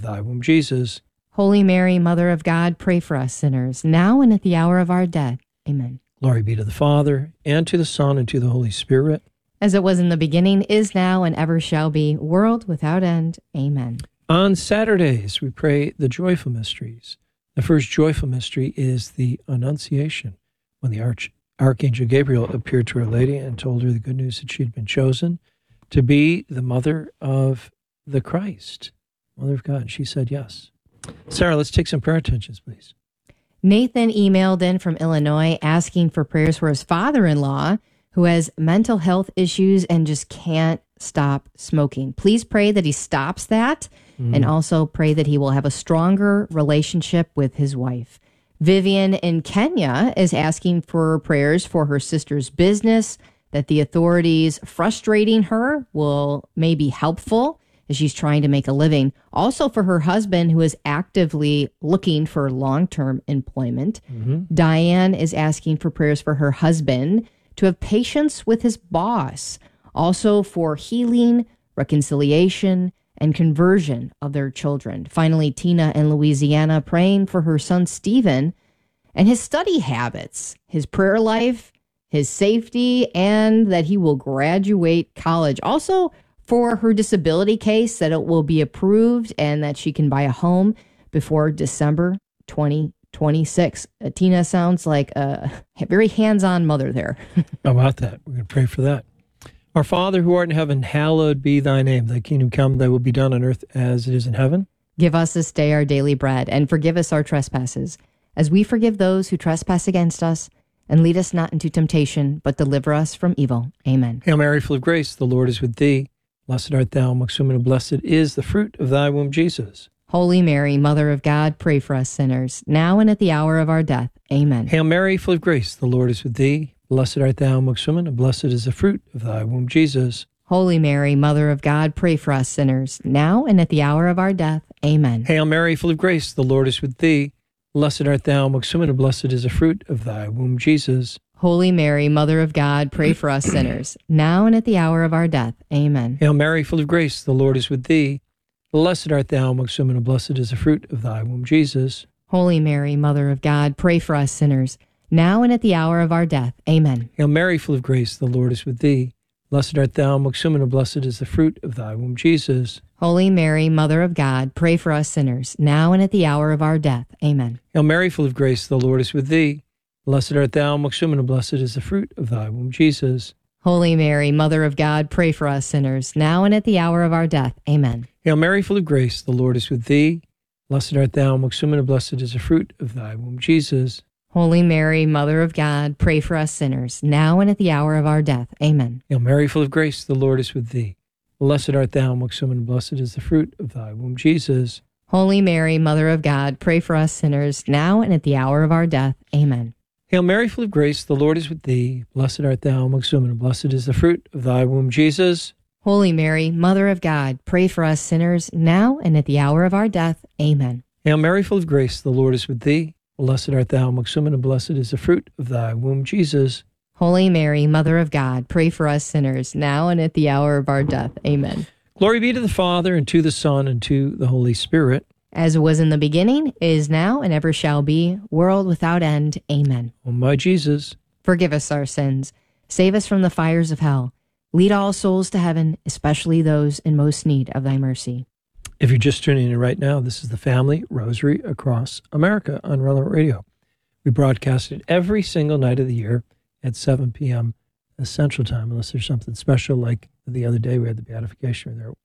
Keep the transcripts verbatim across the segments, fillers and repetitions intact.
thy womb, Jesus. Holy Mary, Mother of God, pray for us sinners, now and at the hour of our death. Amen. Glory be to the Father, and to the Son, and to the Holy Spirit. As it was in the beginning, is now, and ever shall be, world without end. Amen. On Saturdays, we pray the joyful mysteries. The first joyful mystery is the Annunciation, when the Arch- Archangel Gabriel appeared to Our Lady and told her the good news that she had been chosen to be the mother of the Christ, Mother of God. And she said yes. Sarah, let's take some prayer intentions, please. Nathan emailed in from Illinois asking for prayers for his father-in-law who has mental health issues and just can't stop smoking. Please pray that he stops that mm. and also pray that he will have a stronger relationship with his wife. Vivian in Kenya is asking for prayers for her sister's business, that the authorities frustrating her will may be helpful as she's trying to make a living. Also for her husband, who is actively looking for long-term employment. Mm-hmm. Diane is asking for prayers for her husband to have patience with his boss. Also for healing, reconciliation, and conversion of their children. Finally, Tina in Louisiana praying for her son Stephen and his study habits, his prayer life, his safety, and that he will graduate college. Also, for her disability case, that it will be approved and that she can buy a home before December twenty twenty-six. Uh, Tina sounds like a very hands-on mother there. How about that? We're going to pray for that. Our Father, who art in heaven, hallowed be thy name. Thy kingdom come, thy will be done on earth as it is in heaven. Give us this day our daily bread, and forgive us our trespasses, as we forgive those who trespass against us. And lead us not into temptation, but deliver us from evil. Amen. Hail Mary, full of grace, the Lord is with thee. Blessed art thou amongst women, and blessed is the fruit of thy womb, Jesus. Holy Mary, Mother of God, pray for us sinners, now and at the hour of our death. Amen. Hail Mary, full of grace, the Lord is with thee. Blessed art thou amongst women, and blessed is the fruit of thy womb, Jesus. Holy Mary, Mother of God, pray for us sinners, now and at the hour of our death. Amen. Hail Mary, full of grace, the Lord is with thee. Blessed art thou amongst women, and blessed is the fruit of thy womb, Jesus. Holy Mary, Mother of God, pray for us sinners, now and at the hour of our death. Amen. Hail Mary, full of grace, the Lord is with thee. Blessed art thou amongst women, and blessed is the fruit of thy womb, Jesus. Holy Mary, Mother of God, pray for us sinners, now and at the hour of our death. Amen. Hail Mary, full of grace, the Lord is with thee. Blessed art thou amongst women, and blessed is the fruit of thy womb, Jesus. Holy Mary, Mother of God, pray for us sinners, now and at the hour of our death. Amen. Hail Mary, full of grace, the Lord is with thee. Blessed art thou amongst women, and blessed is the fruit of thy womb, Jesus. Holy Mary, Mother of God, pray for us sinners, now and at the hour of our death. Amen. Hail Mary, full of grace, the Lord is with thee. Blessed art thou amongst women, and blessed is the fruit of thy womb, Jesus. Holy Mary, Mother of God, pray for us sinners, now and at the hour of our death. Amen. Hail Mary, full of grace, the Lord is with thee. Blessed art thou amongst women, and blessed is the fruit of thy womb, Jesus. Holy Mary, Mother of God, pray for us sinners, now and at the hour of our death. Amen. Hail Mary, full of grace, the Lord is with thee. Blessed art thou amongst women, and blessed is the fruit of thy womb, Jesus. Holy Mary, Mother of God, pray for us sinners, now and at the hour of our death. Amen. Hail Mary, full of grace, the Lord is with thee. Blessed art thou amongst women, and blessed is the fruit of thy womb, Jesus. Holy Mary, Mother of God, pray for us sinners, now and at the hour of our death. Amen. Glory be to the Father, and to the Son, and to the Holy Spirit. As it was in the beginning, is now, and ever shall be, world without end. Amen. O my Jesus, forgive us our sins. Save us from the fires of hell. Lead all souls to heaven, especially those in most need of thy mercy. If you're just tuning in right now, this is the Family Rosary Across America on Relevant Radio. We broadcast it every single night of the year at seven p.m. Central Time, unless there's something special like the other day we had the beatification there.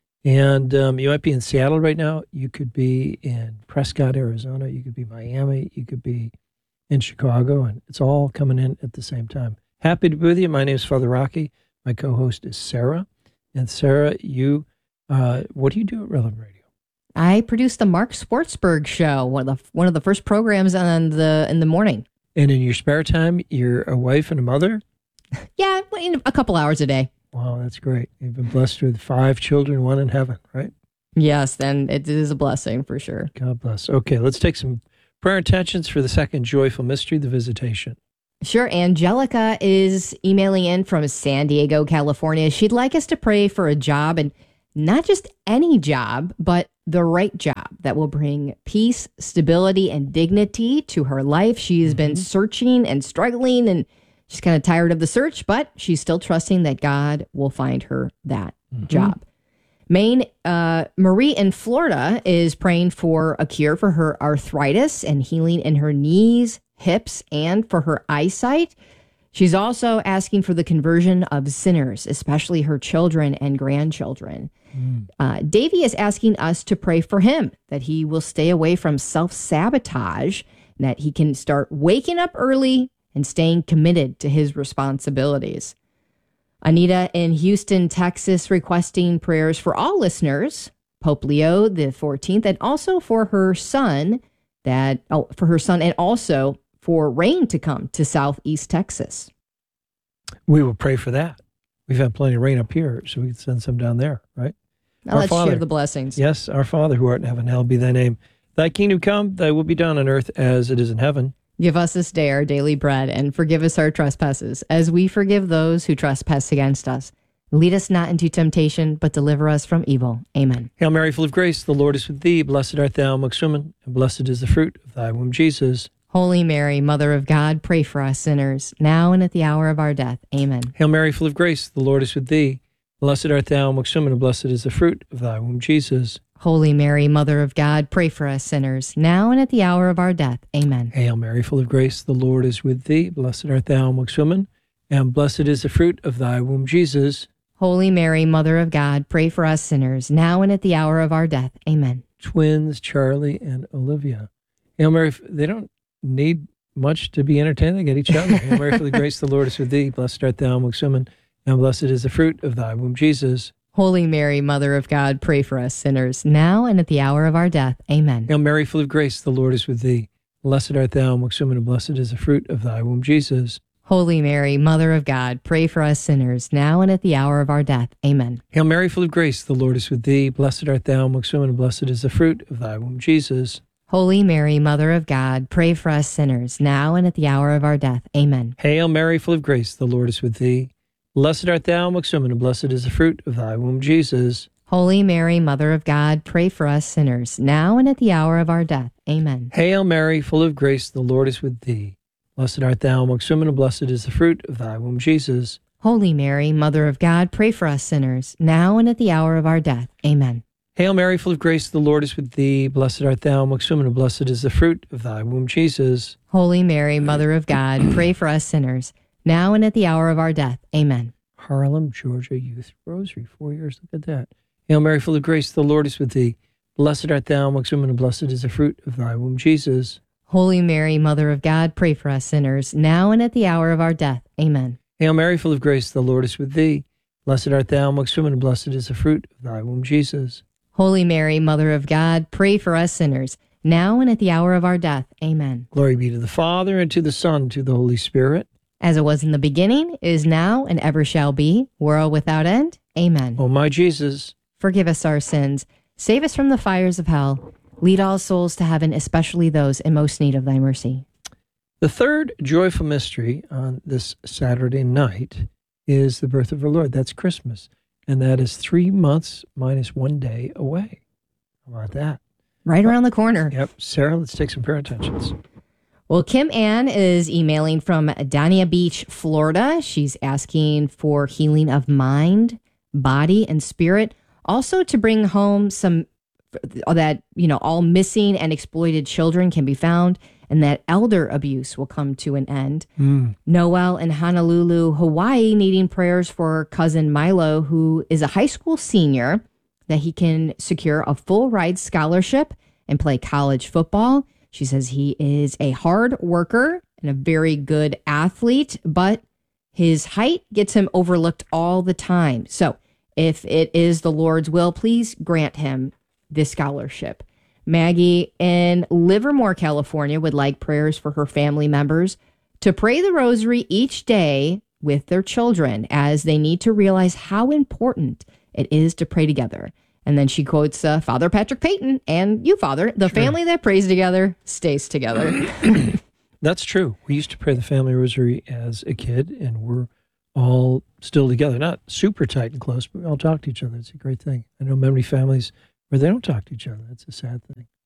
And um, you might be in Seattle right now. You could be in Prescott, Arizona. You could be Miami. You could be in Chicago. And it's all coming in at the same time. Happy to be with you. My name is Father Rocky. My co-host is Sarah. And Sarah, you, uh, what do you do at Relevant Radio? I produce the Mark Schwartzberg Show, one of the one of the first programs on the in the morning. And in your spare time, you're a wife and a mother? Yeah, a couple hours a day. Wow, that's great. You've been blessed with five children, one in heaven, right? Yes, and it is a blessing for sure. God bless. Okay, let's take some prayer intentions for the second joyful mystery, the Visitation. Sure. Angelica is emailing in from San Diego, California. She'd like us to pray for a job, and not just any job, but the right job. that will bring peace, stability, and dignity to her life. She has been searching and struggling, and she's kind of tired of the search, but she's still trusting that God will find her that Mm-hmm. job. Maine, uh, Marie in Florida is praying for a cure for her arthritis and healing in her knees, hips, and for her eyesight. She's also asking for the conversion of sinners, especially her children and grandchildren. Mm. Uh, Davy is asking us to pray for him, that he will stay away from self-sabotage, and that he can start waking up early and staying committed to his responsibilities. Anita in Houston, Texas, requesting prayers for all listeners, Pope Leo the fourteenth, and also for her son, that oh, for her son, and also for rain to come to Southeast Texas. We will pray for that. We've had plenty of rain up here, so we can send some down there, right? Now Our let's Father, share the blessings. Yes, our Father who art in heaven, hallowed be thy name. Thy kingdom come, thy will be done on earth as it is in heaven. Give us this day our daily bread, and forgive us our trespasses, as we forgive those who trespass against us. Lead us not into temptation, but deliver us from evil. Amen. Hail Mary, full of grace, the Lord is with thee. Blessed art thou amongst women, and blessed is the fruit of thy womb, Jesus. Holy Mary, Mother of God, pray for us sinners, now and at the hour of our death. Amen. Hail Mary, full of grace, the Lord is with thee. Blessed art thou amongst women, and blessed is the fruit of thy womb, Jesus. Holy Mary, Mother of God, pray for us sinners, now and at the hour of our death. Amen. Hail Mary, full of grace, the Lord is with thee. Blessed art thou amongst women, and blessed is the fruit of thy womb, Jesus. Holy Mary, Mother of God, pray for us sinners, now and at the hour of our death. Amen. Twins, Charlie and Olivia. Hail Mary, they don't need much to be entertained. They get each other. Hail Mary, full of grace, the Lord is with thee. Blessed art thou amongst women, and blessed is the fruit of thy womb, Jesus. Holy Mary, Mother of God, pray for us sinners, now and at the hour of our death. Amen. Hail Mary, full of grace, the Lord is with thee. Blessed art thou amongst women, and blessed is the fruit of thy womb, Jesus. Holy Mary, Mother of God, pray for us sinners, now and at the hour of our death. Amen. Hail Mary, full of grace, the Lord is with thee. Blessed art thou amongst women, and blessed is the fruit of thy womb, Jesus. Holy Mary, Mother of God, pray for us sinners, now and at the hour of our death. Amen. Hail Mary, full of grace, the Lord is with thee. Blessed art thou amongst women, and blessed is the fruit of thy womb, Jesus. Holy Mary, Mother of God, pray for us sinners, now and at the hour of our death. Amen. Hail Mary, full of grace, the Lord is with thee. Blessed art thou amongst women, and blessed is the fruit of thy womb, Jesus. Holy Mary, Mother of God, pray for us sinners, now and at the hour of our death. Amen. Hail Mary, full of grace, the Lord is with thee. Blessed art thou amongst women, and blessed is the fruit of thy womb, Jesus. Holy Mary, Mother of God, pray for us sinners, now and at the hour of our death. Amen. Harlem, Georgia Youth Rosary, four years, look at that. Hail Mary, full of grace, the Lord is with thee. Blessed art thou amongst women, and blessed is the fruit of thy womb, Jesus. Holy Mary, Mother of God, pray for us sinners, now and at the hour of our death. Amen. Hail Mary, full of grace, the Lord is with thee. Blessed art thou amongst women, and blessed is the fruit of thy womb, Jesus. Holy Mary, Mother of God, pray for us sinners, now and at the hour of our death. Amen. Glory be to the Father, and to the Son, and to the Holy Spirit. As it was in the beginning, is now, and ever shall be, world without end. Amen. O my Jesus, forgive us our sins, save us from the fires of hell, lead all souls to heaven, especially those in most need of thy mercy. the third joyful mystery on this Saturday night is the birth of our Lord. That's Christmas. And that is three months minus one day away. How about that? Right around the corner. Yep. Sarah, let's take some prayer intentions. Well, Kim Ann is emailing from Dania Beach, Florida. She's asking for healing of mind, body, and spirit. Also to bring home some that, you know, all missing and exploited children can be found and that elder abuse will come to an end. Mm. Noel in Honolulu, Hawaii, needing prayers for cousin Milo, who is a high school senior, that he can secure a full ride scholarship and play college football. She says he is a hard worker and a very good athlete, but his height gets him overlooked all the time. So if it is the Lord's will, please grant him this scholarship. Maggie in Livermore, California, would like prayers for her family members to pray the rosary each day with their children, as they need to realize how important it is to pray together. And then she quotes uh, Father Patrick Peyton and you, Father, the Sure. family that prays together stays together. That's true. We used to pray the family rosary as a kid, and we're all still together. Not super tight and close, but we all talk to each other. It's a great thing. I know many families where they don't talk to each other. That's a sad thing.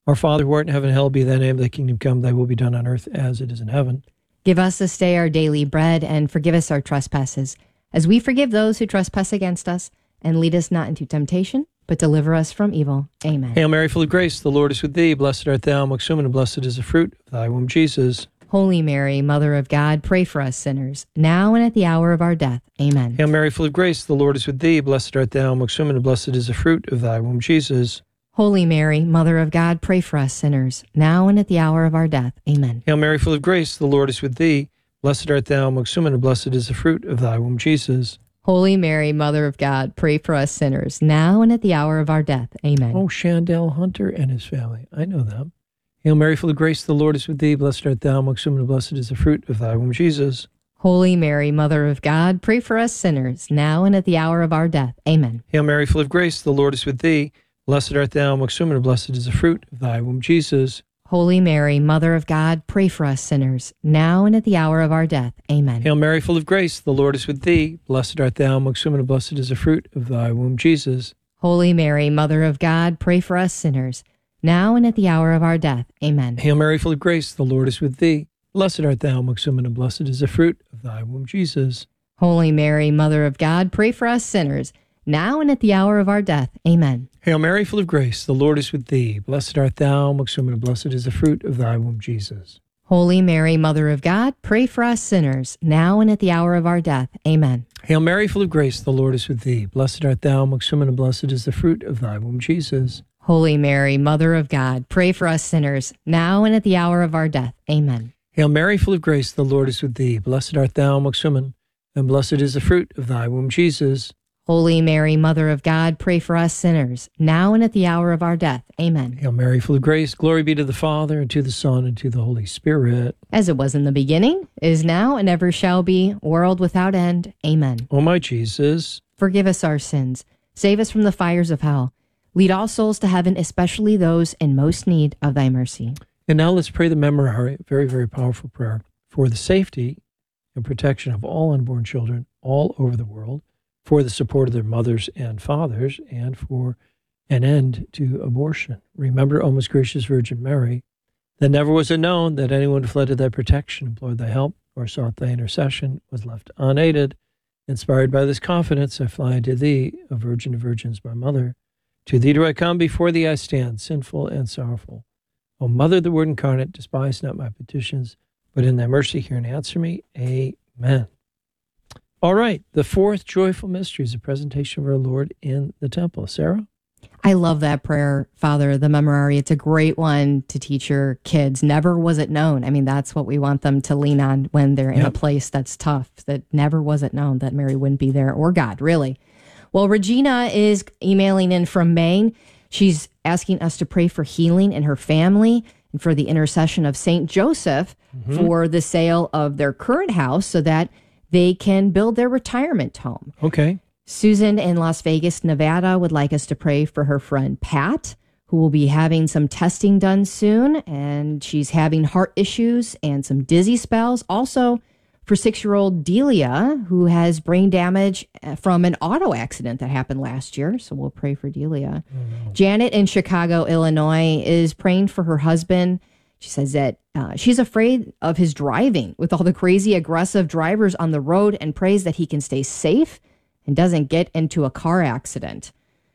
Our Father who art in heaven, hallowed be thy name. Thy kingdom come, thy will be done on earth as it is in heaven. Give us this day our daily bread, and forgive us our trespasses, as we forgive those who trespass against us. And lead us not into temptation, but deliver us from evil. Amen. Hail Mary, full of grace, the Lord is with thee. Blessed art thou amongst women, and blessed is the fruit of thy womb, Jesus. Holy Mary, Mother of God, pray for us sinners, now and at the hour of our death. Amen. Hail Mary, full of grace, the Lord is with thee. Blessed art thou amongst women, and blessed is the fruit of thy womb, Jesus. Holy Mary, Mother of God, pray for us sinners, now and at the hour of our death. Amen. Hail Mary, full of grace, the Lord is with thee. Blessed art thou amongst women, and blessed is the fruit of thy womb, Jesus. Holy Mary, Mother of God, pray for us sinners, now and at the hour of our death. Amen. Oh, Shandell Hunter and his family. I know them. Hail Mary, full of grace, the Lord is with thee. Blessed art thou amongst women, and blessed is the fruit of thy womb, Jesus. Holy Mary, Mother of God, pray for us sinners, now and at the hour of our death. Amen. Hail Mary, full of grace, the Lord is with thee. Blessed art thou amongst women, and blessed is the fruit of thy womb, Jesus. Holy Mary, Mother of God, pray for us sinners, now and at the hour of our death. Amen. Hail Mary, full of grace, the Lord is with thee. Blessed art thou amongst women, and blessed is the fruit of thy womb, Jesus. Holy Mary, Mother of God, pray for us sinners, now and at the hour of our death. Amen. Hail Mary, full of grace, the Lord is with thee. Blessed art thou amongst women, and blessed is the fruit of thy womb, Jesus. Holy Mary, Mother of God, pray for us sinners, now and at the hour of our death. Amen. Hail Mary, full of grace, the Lord is with thee. Blessed art thou amongst women, and blessed is the fruit of thy womb, Jesus. Holy Mary, Mother of God, pray for us sinners, now and at the hour of our death. Amen. Hail Mary, full of grace, the Lord is with thee. Blessed art thou amongst women, and blessed is the fruit of thy womb, Jesus. Holy Mary, Mother of God, pray for us sinners, now and at the hour of our death. Amen. Hail Mary, full of grace, the Lord is with thee. Blessed art thou amongst women, and blessed is the fruit of thy womb, Jesus. Holy Mary, Mother of God, pray for us sinners, now and at the hour of our death. Amen. Hail Mary, full of grace, glory be to the Father, and to the Son, and to the Holy Spirit. As it was in the beginning, is now, and ever shall be, world without end. Amen. O my Jesus, forgive us our sins, save us from the fires of hell, lead all souls to heaven, especially those in most need of thy mercy. And now let's pray the Memorare, very, very powerful prayer, for the safety and protection of all unborn children all over the world, for the support of their mothers and fathers, and for an end to abortion. Remember, O most gracious Virgin Mary, that never was it known that anyone fled to thy protection, implored thy help, or sought thy intercession, was left unaided. Inspired by this confidence, I fly unto thee, a Virgin of Virgins, my mother. To thee do I come, before thee I stand, sinful and sorrowful. O Mother of the Word incarnate, despise not my petitions, but in thy mercy hear and answer me. Amen. All right, the fourth joyful mystery is the presentation of our Lord in the temple. Sarah? I love that prayer, Father, the Memorare. It's a great one to teach your kids. Never was it known. I mean, that's what we want them to lean on when they're in Yep. a place that's tough, that never was it known that Mary wouldn't be there, or God, really. Well, Regina is emailing in from Maine. She's asking us to pray for healing in her family and for the intercession of Saint Joseph Mm-hmm. for the sale of their current house so that they can build their retirement home. Okay. Susan in Las Vegas, Nevada would like us to pray for her friend Pat, who will be having some testing done soon, and she's having heart issues and some dizzy spells. Also for six-year-old Delia, who has brain damage from an auto accident that happened last year. So we'll pray for Delia. Oh, no. Janet in Chicago, Illinois is praying for her husband. She says that uh, she's afraid of his driving with all the crazy aggressive drivers on the road, and prays that he can stay safe and doesn't get into a car accident.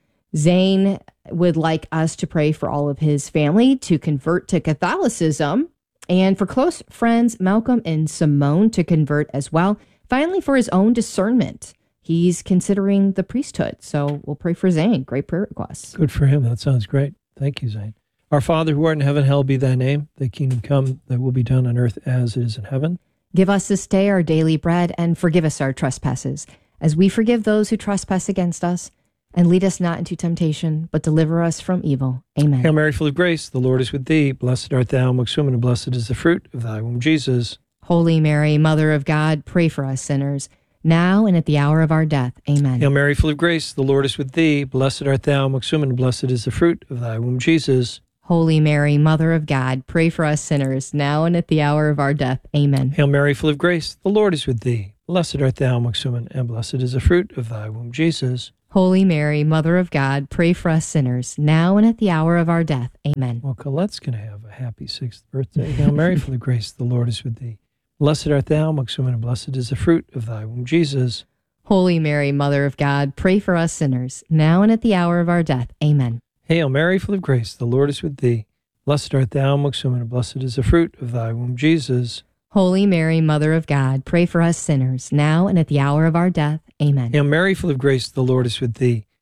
Zane would like us to pray for all of his family to convert to Catholicism, and for close friends Malcolm and Simone to convert as well. Finally, for his own discernment, he's considering the priesthood. So we'll pray for Zane. Great prayer requests. Good for him. That sounds great. Thank you, Zane. Our Father who art in heaven, hallowed be thy name. Thy kingdom come, thy will be done on earth as it is in heaven. Give us this day our daily bread, and forgive us our trespasses, as we forgive those who trespass against us. And lead us not into temptation, but deliver us from evil. Amen. Hail Mary, full of grace, the Lord is with thee. Blessed art thou amongst women, and blessed is the fruit of thy womb, Jesus. Holy Mary, Mother of God, pray for us sinners, now and at the hour of our death. Amen. Hail Mary, full of grace, the Lord is with thee. Blessed art thou amongst women, and blessed is the fruit of thy womb, Jesus. Holy Mary, Mother of God, pray for us sinners, now and at the hour of our death. Amen. Hail Mary, full of grace, the Lord is with thee. Blessed art thou amongst women, and blessed is the fruit of thy womb, Jesus. Holy Mary, Mother of God, pray for us sinners, now and at the hour of our death. Amen. Well, Colette's going to have a happy sixth birthday. Hail Mary, full of grace, the Lord is with thee. Blessed art thou amongst women, and blessed is the fruit of thy womb, Jesus. Holy Mary, Mother of God, pray for us sinners, now and at the hour of our death. Amen. Hail Mary, full of grace, the Lord is with thee. Blessed art thou amongst women, and blessed is the fruit of thy womb, Jesus. Holy Mary, Mother of God, pray for us sinners, now and at the hour of our death. Amen. Hail Mary, full of grace, the Lord is with thee.